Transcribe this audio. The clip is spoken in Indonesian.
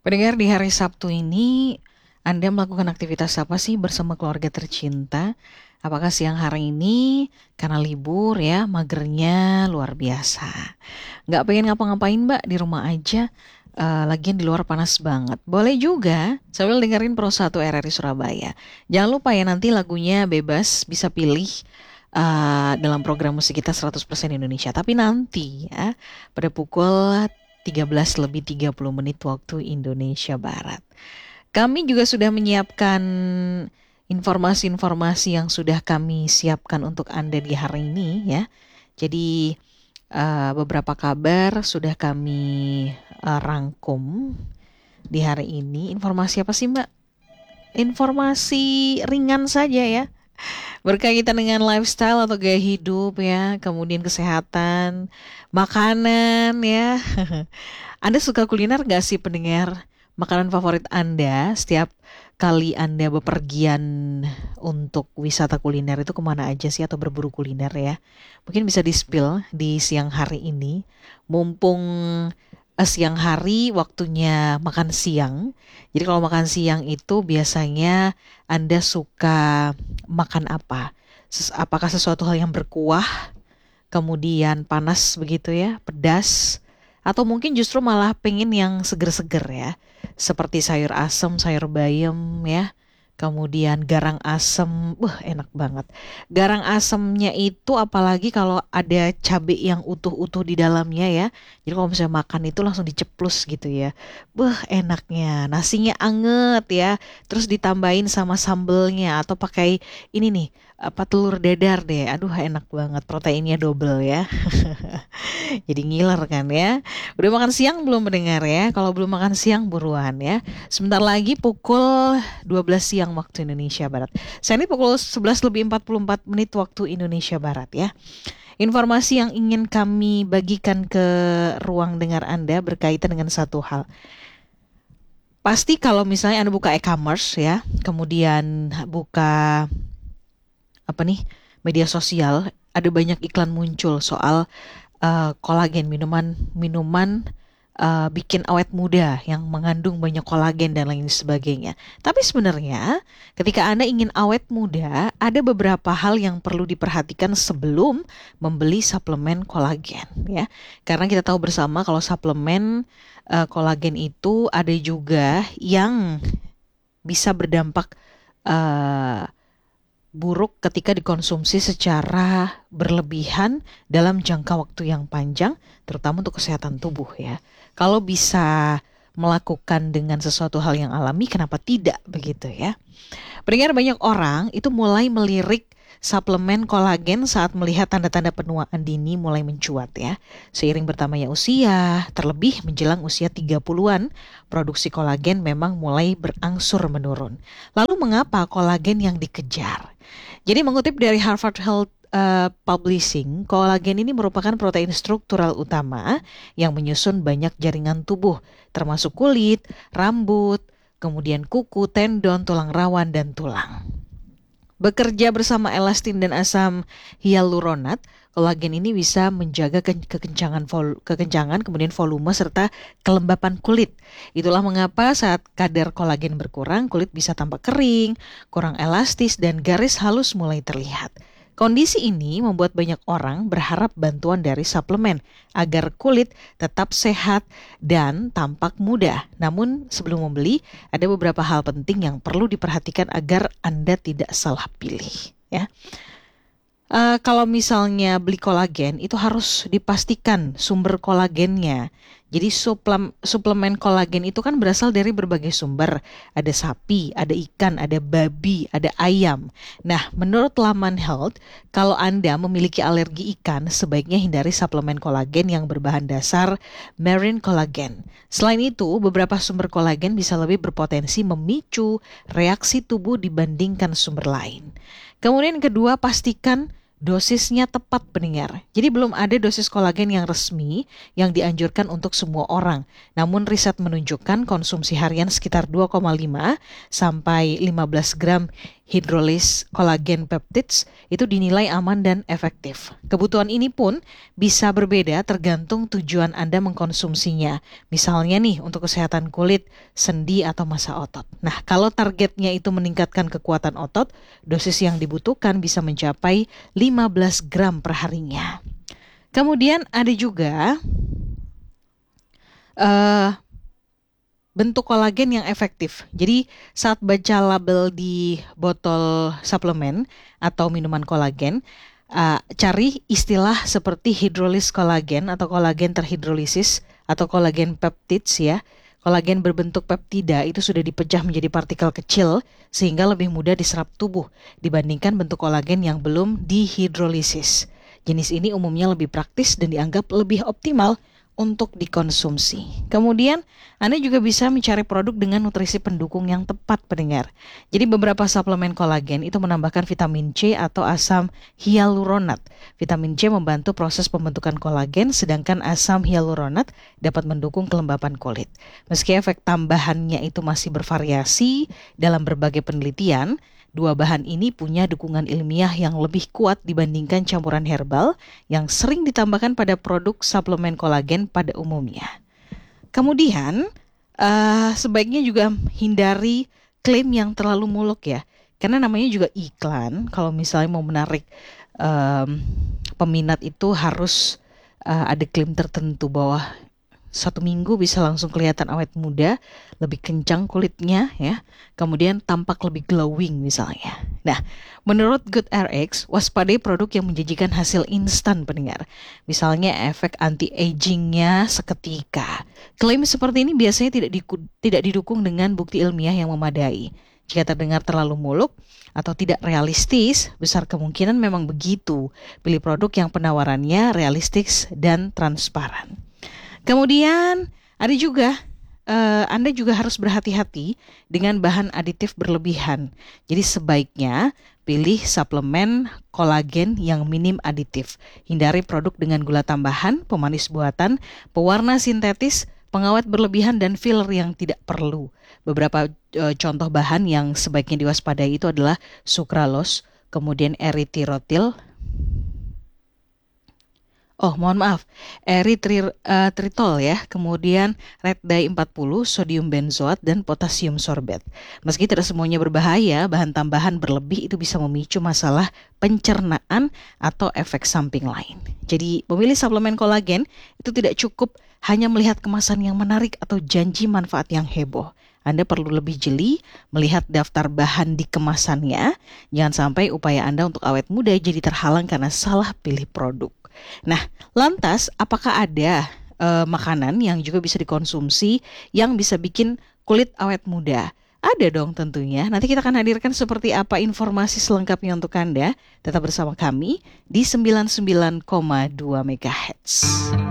Pendengar, di hari Sabtu ini, Anda melakukan aktivitas apa sih bersama keluarga tercinta? Apakah siang hari ini karena libur ya, magernya luar biasa. Nggak pengen ngapa-ngapain mbak, di rumah aja. Lagian di luar panas banget. Boleh juga sambil dengerin Pro 1 RRI Surabaya. Jangan lupa ya, nanti lagunya bebas, bisa pilih dalam program musik kita 100% Indonesia. Tapi nanti ya, pada pukul 13 lebih 30 menit waktu Indonesia Barat. Kami juga sudah menyiapkan informasi-informasi yang sudah kami siapkan untuk Anda di hari ini ya. Jadi beberapa kabar sudah kami rangkum di hari ini. Informasi apa sih Mbak? Informasi ringan saja ya. Berkaitan dengan lifestyle atau gaya hidup ya, kemudian kesehatan, makanan ya. Anda suka kuliner gak sih pendengar? Makanan favorit Anda setiap kali Anda bepergian untuk wisata kuliner itu kemana aja sih atau berburu kuliner ya? Mungkin bisa di-spill di siang hari ini. Mumpung siang hari waktunya makan siang. Jadi kalau makan siang itu biasanya Anda suka makan apa? Apakah sesuatu hal yang berkuah, kemudian panas begitu ya, pedas, atau mungkin justru malah pengen yang seger-seger ya, seperti sayur asem, sayur bayam ya, kemudian garang asem, enak banget. Garang asemnya itu apalagi kalau ada cabai yang utuh-utuh di dalamnya ya, jadi kalau misalnya makan itu langsung diceplus gitu ya, enaknya. Nasinya anget ya, terus ditambahin sama sambelnya atau pakai ini nih, apa telur dadar deh, aduh enak banget, proteinnya double ya. Jadi ngiler kan ya. Udah makan siang belum mendengar ya? Kalau belum makan siang buruan ya. Sebentar lagi pukul 12 siang waktu Indonesia Barat. Saya ini pukul 11 lebih 44 menit waktu Indonesia Barat ya. Informasi yang ingin kami bagikan ke ruang dengar Anda berkaitan dengan satu hal. Pasti kalau misalnya Anda buka e-commerce ya, kemudian buka apa nih, media sosial, ada banyak iklan muncul soal kolagen, minuman bikin awet muda yang mengandung banyak kolagen dan lain sebagainya. Tapi sebenarnya ketika Anda ingin awet muda, ada beberapa hal yang perlu diperhatikan sebelum membeli suplemen kolagen ya. Karena kita tahu bersama kalau suplemen kolagen itu ada juga yang bisa berdampak uh, buruk ketika dikonsumsi secara berlebihan dalam jangka waktu yang panjang, terutama untuk kesehatan tubuh ya. Kalau bisa melakukan dengan sesuatu hal yang alami, kenapa tidak begitu ya? Pendengar, banyak orang itu mulai melirik suplemen kolagen saat melihat tanda-tanda penuaan dini mulai mencuat ya. Seiring bertambahnya usia, terlebih menjelang usia 30-an, produksi kolagen memang mulai berangsur menurun. Lalu mengapa kolagen yang dikejar? Jadi mengutip dari Harvard Health Publishing, kolagen ini merupakan protein struktural utama yang menyusun banyak jaringan tubuh, termasuk kulit, rambut, kemudian kuku, tendon, tulang rawan, dan tulang. Bekerja bersama elastin dan asam hyaluronat, kolagen ini bisa menjaga kekencangan, kemudian volume serta kelembapan kulit. Itulah mengapa saat kadar kolagen berkurang, kulit bisa tampak kering, kurang elastis, dan garis halus mulai terlihat. Kondisi ini membuat banyak orang berharap bantuan dari suplemen agar kulit tetap sehat dan tampak muda. Namun sebelum membeli, ada beberapa hal penting yang perlu diperhatikan agar Anda tidak salah pilih. Ya. Kalau misalnya beli kolagen itu harus dipastikan sumber kolagennya. Jadi suplemen kolagen itu kan berasal dari berbagai sumber. Ada sapi, ada ikan, ada babi, ada ayam. Nah, menurut laman Health, kalau Anda memiliki alergi ikan, sebaiknya hindari suplemen kolagen yang berbahan dasar marine collagen. Selain itu, beberapa sumber kolagen bisa lebih berpotensi memicu reaksi tubuh dibandingkan sumber lain. Kemudian kedua, pastikan dosisnya tepat pendengar. Jadi belum ada dosis kolagen yang resmi yang dianjurkan untuk semua orang. Namun riset menunjukkan konsumsi harian sekitar 2,5 sampai 15 gram hydrolase kolagen peptides itu dinilai aman dan efektif. Kebutuhan ini pun bisa berbeda tergantung tujuan Anda mengkonsumsinya. Misalnya nih untuk kesehatan kulit, sendi, atau masa otot. Nah, kalau targetnya itu meningkatkan kekuatan otot, dosis yang dibutuhkan bisa mencapai 15 gram per harinya. Kemudian ada juga bentuk kolagen yang efektif. Jadi saat baca label di botol suplemen atau minuman kolagen, cari istilah seperti hidrolis kolagen atau kolagen terhidrolisis atau kolagen peptides ya. Kolagen berbentuk peptida itu sudah dipecah menjadi partikel kecil sehingga lebih mudah diserap tubuh dibandingkan bentuk kolagen yang belum dihidrolisis. Jenis ini umumnya lebih praktis dan dianggap lebih optimal untuk dikonsumsi. Kemudian, Anda juga bisa mencari produk dengan nutrisi pendukung yang tepat, pendengar. Jadi beberapa suplemen kolagen itu menambahkan vitamin C atau asam hyaluronat. Vitamin C membantu proses pembentukan kolagen, sedangkan asam hyaluronat dapat mendukung kelembapan kulit. Meski efek tambahannya itu masih bervariasi dalam berbagai penelitian, dua bahan ini punya dukungan ilmiah yang lebih kuat dibandingkan campuran herbal yang sering ditambahkan pada produk suplemen kolagen pada umumnya. Kemudian, sebaiknya juga hindari klaim yang terlalu muluk ya. Karena namanya juga iklan, kalau misalnya mau menarik peminat itu harus ada klaim tertentu bahwa 1 minggu bisa langsung kelihatan awet muda, lebih kencang kulitnya ya, kemudian tampak lebih glowing misalnya. Nah, menurut GoodRx, waspadai produk yang menjanjikan hasil instan, pendengar. Misalnya efek anti-agingnya seketika. Klaim seperti ini biasanya tidak didukung dengan bukti ilmiah yang memadai. Jika terdengar terlalu muluk atau tidak realistis, besar kemungkinan memang begitu. Pilih produk yang penawarannya realistis dan transparan. Kemudian ada juga Anda juga harus berhati-hati dengan bahan aditif berlebihan. Jadi sebaiknya pilih suplemen kolagen yang minim aditif. Hindari produk dengan gula tambahan, pemanis buatan, pewarna sintetis, pengawet berlebihan, dan filler yang tidak perlu. Beberapa contoh bahan yang sebaiknya diwaspadai itu adalah sukralose, kemudian eritritol, eritritol ya, kemudian red dye 40, sodium benzoat, dan potasium sorbet. Meski tidak semuanya berbahaya, bahan tambahan berlebih itu bisa memicu masalah pencernaan atau efek samping lain. Jadi memilih suplemen kolagen itu tidak cukup hanya melihat kemasan yang menarik atau janji manfaat yang heboh. Anda perlu lebih jeli melihat daftar bahan di kemasannya. Jangan sampai upaya Anda untuk awet muda jadi terhalang karena salah pilih produk. Nah, lantas apakah ada makanan yang juga bisa dikonsumsi yang bisa bikin kulit awet muda? Ada dong tentunya. Nanti kita akan hadirkan seperti apa informasi selengkapnya untuk Anda. Tetap bersama kami di 99,2 MHz.